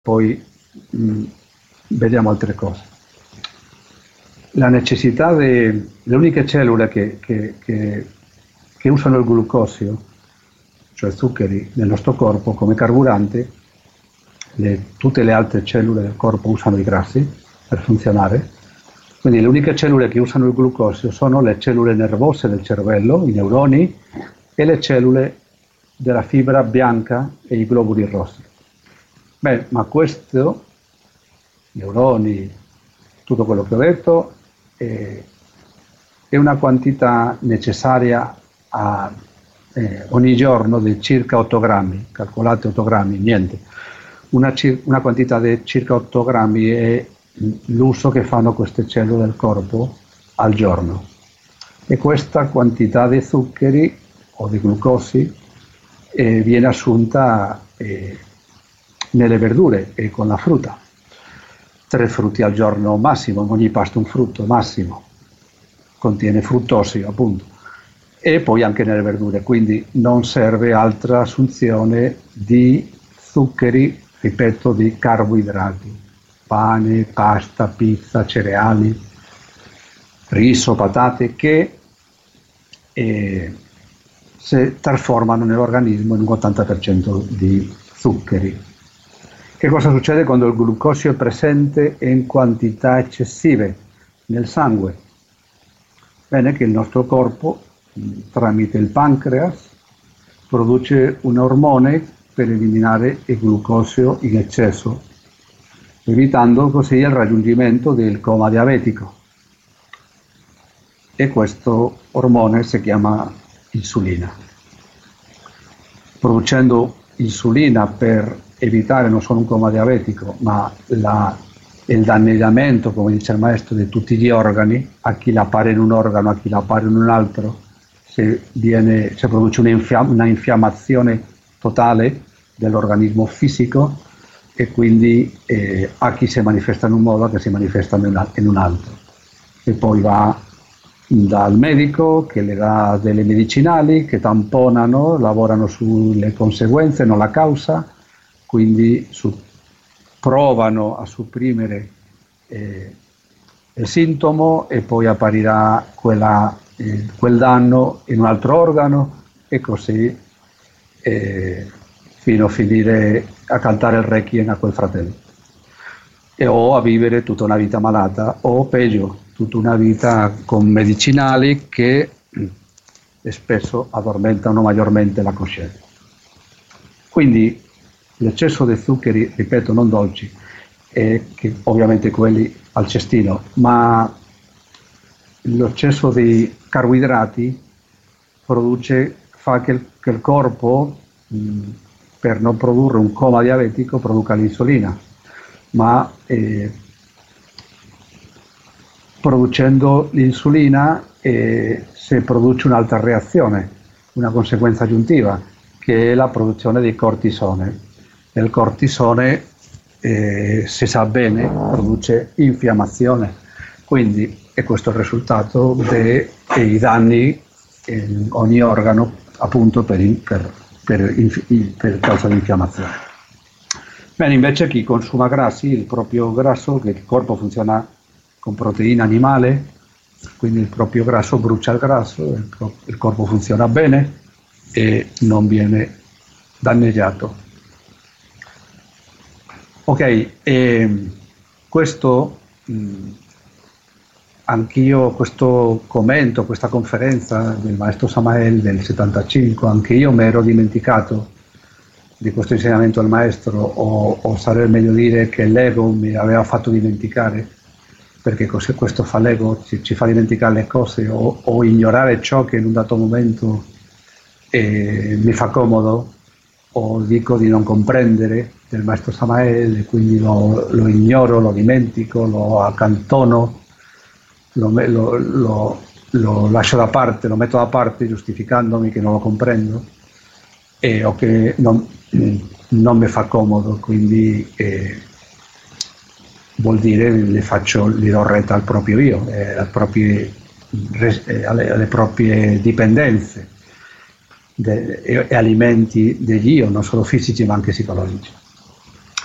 poi vediamo altre cose. La necessità le uniche cellule che usano il glucosio, cioè zuccheri, nel nostro corpo come carburante, tutte le altre cellule del corpo usano i grassi per funzionare, quindi le uniche cellule che usano il glucosio sono le cellule nervose del cervello, i neuroni, e le cellule della fibra bianca e i globuli rossi. Beh, ma questo, neuroni, tutto quello che ho detto, è una quantità necessaria ogni giorno di circa 8 grammi, calcolate 8 grammi, niente. Una quantità di circa 8 grammi è l'uso che fanno queste cellule del corpo al giorno. E questa quantità di zuccheri o di glucosi viene assunta nelle verdure e con la frutta. 3 frutti al giorno massimo, ogni pasto un frutto massimo, contiene fruttosio appunto, e poi anche nelle verdure, quindi non serve altra assunzione di zuccheri, ripeto, di carboidrati, pane, pasta, pizza, cereali, riso, patate, che si trasformano nell'organismo in un 80% di zuccheri. Che cosa succede quando il glucosio è presente in quantità eccessive nel sangue? Bene, che il nostro corpo, tramite il pancreas, produce un ormone per eliminare il glucosio in eccesso, evitando così il raggiungimento del coma diabetico. E questo ormone si chiama insulina. Producendo insulina per evitare non solo un coma diabetico, ma il danneggiamento, come dice il maestro, di tutti gli organi, a chi la appare in un organo, a chi la appare in un altro, si produce una infiammazione totale dell'organismo fisico, e quindi a chi si manifesta in un modo, a chi si manifesta in un altro. E poi va dal medico che le dà delle medicinali che tamponano, lavorano sulle conseguenze, non la causa, quindi provano a supprimere il sintomo, e poi apparirà quel danno in un altro organo, e così fino a finire a cantare il requiem a quel fratello, o a vivere tutta una vita malata, o peggio, tutta una vita con medicinali che spesso addormentano maggiormente la coscienza. Quindi l'eccesso di zuccheri, ripeto, non dolci, che ovviamente quelli al cestino, ma l'eccesso di carboidrati fa che il corpo, per non produrre un coma diabetico, produca l'insulina, ma producendo l'insulina si produce un'altra reazione, una conseguenza aggiuntiva, che è la produzione di cortisone. Il cortisone, si sa bene, produce infiammazione, quindi è questo il risultato dei danni in ogni organo, appunto per causa di infiammazione. Bene, invece chi consuma grassi, il proprio grasso, che il corpo funziona con proteina animale, quindi il proprio grasso brucia il grasso, il corpo funziona bene e non viene danneggiato. Ok, questo anch'io, questo commento, questa conferenza del maestro Samael del 75, anche io mi ero dimenticato di questo insegnamento del maestro, o sarebbe meglio dire che l'ego mi aveva fatto dimenticare, perché questo fa l'ego, ci fa dimenticare le cose o ignorare ciò che in un dato momento mi fa comodo, o dico di non comprendere del maestro Samael, e quindi lo ignoro, lo dimentico, lo accantono, lo lascio da parte, lo metto da parte giustificandomi che non lo comprendo, o che non mi fa comodo, quindi vuol dire gli do retta al proprio io, alle proprie dipendenze e alimenti degli io, non solo fisici ma anche psicologici.